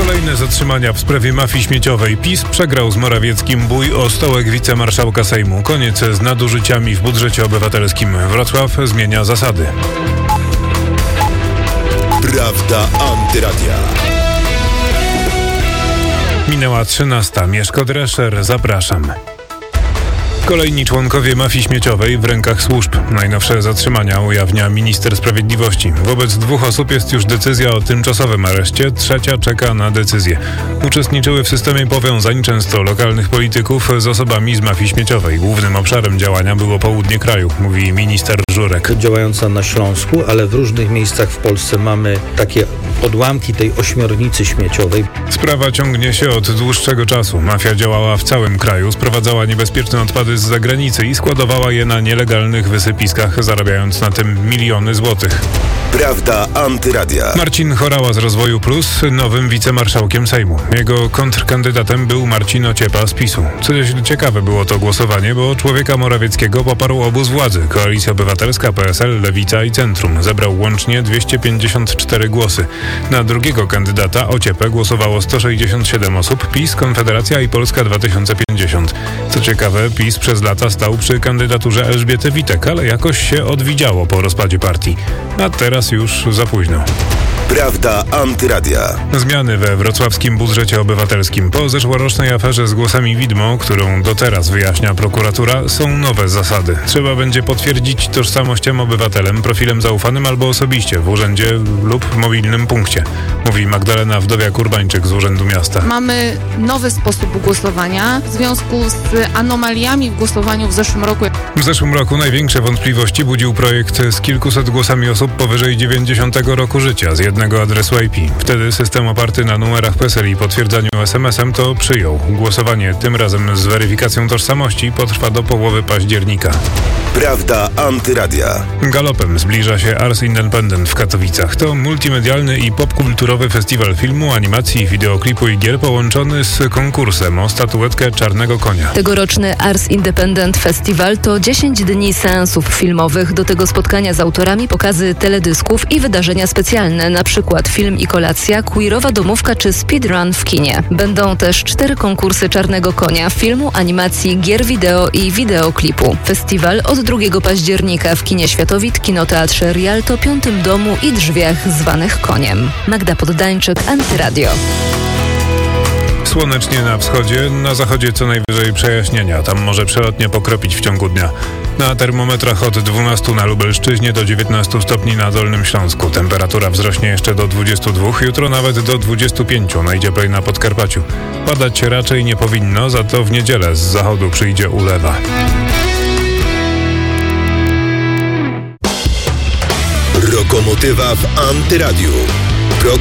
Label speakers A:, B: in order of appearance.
A: Kolejne zatrzymania w sprawie mafii śmieciowej. PiS przegrał z Morawieckim bój o stołek wicemarszałka Sejmu. Koniec z nadużyciami w budżecie obywatelskim. Wrocław zmienia zasady.
B: Prawda Antyradia.
A: Minęła 13. Mieszko Drescher, zapraszam. Kolejni członkowie mafii śmieciowej w rękach służb. Najnowsze zatrzymania ujawnia minister sprawiedliwości. Wobec 2 osób jest już decyzja o tymczasowym areszcie, trzecia czeka na decyzję. Uczestniczyły w systemie powiązań często lokalnych polityków z osobami z mafii śmieciowej. Głównym obszarem działania było południe kraju, mówi minister Żurek.
C: Działająca na Śląsku, ale w różnych miejscach w Polsce mamy takie odłamki tej ośmiornicy śmieciowej.
A: Sprawa ciągnie się od dłuższego czasu. Mafia działała w całym kraju, sprowadzała niebezpieczne odpady z zagranicy i składowała je na nielegalnych wysypiskach, zarabiając na tym miliony złotych.
B: Prawda Antyradia.
A: Marcin Horała z Rozwoju Plus, nowym wicemarszałkiem Sejmu. Jego kontrkandydatem był Marcin Ociepa z PiS-u. Coś ciekawe było to głosowanie, bo człowieka Morawieckiego poparł obóz władzy. Koalicja Obywatelska, PSL, Lewica i Centrum. Zebrał łącznie 254 głosy. Na drugiego kandydata, Ociepę, głosowało 167 osób, PiS, Konfederacja i Polska 2050. Co ciekawe, PiS przez lata stał przy kandydaturze Elżbiety Witek, ale jakoś się odwidziało po rozpadzie partii. A teraz już za późno.
B: Prawda Antyradia.
A: Zmiany we wrocławskim budżecie obywatelskim. Po zeszłorocznej aferze z głosami widmo, którą do teraz wyjaśnia prokuratura, są nowe zasady. Trzeba będzie potwierdzić tożsamość obywatelem, profilem zaufanym albo osobiście w urzędzie lub mobilnym punkcie, mówi Magdalena Wdowiak-Urbańczyk z Urzędu Miasta.
D: Mamy nowy sposób głosowania w związku z anomaliami w głosowaniu w zeszłym roku.
A: W zeszłym roku największe wątpliwości budził projekt z kilkuset głosami osób powyżej 90 roku życia z jednego adresu IP. Wtedy system oparty na numerach PESEL i potwierdzaniu SMS-em to przyjął. Głosowanie tym razem z weryfikacją tożsamości potrwa do połowy października.
B: Prawda Antyradia.
A: Galopem zbliża się Ars Independent w Katowicach. To multimedialny i popkulturowy festiwal filmu, animacji, wideoklipu i gier połączony z konkursem o statuetkę Czarnego Konia.
E: Tegoroczny Ars Independent Festival to 10 dni seansów filmowych. Do tego spotkania z autorami, pokazy teledysków i wydarzenia specjalne, na przykład film i kolacja, queerowa domówka czy speedrun w kinie. Będą też 4 konkursy Czarnego Konia, filmu, animacji, gier wideo i wideoklipu. Festiwal od 2 października w kinie Światowit, kinoteatrze Rialto, Piątym Domu i drzwiach zwanych Koniem. Magda Poddańczyk, Antyradio.
A: Słonecznie na wschodzie, na zachodzie co najwyżej przejaśnienia. Tam może przelotnie pokropić w ciągu dnia. Na termometrach od 12 na Lubelszczyźnie do 19 stopni na Dolnym Śląsku. Temperatura wzrośnie jeszcze do 22, jutro nawet do 25, najcieplej na Podkarpaciu. Padać raczej nie powinno, za to w niedzielę z zachodu przyjdzie ulewa.
B: Lokomotywa w Antyradiu.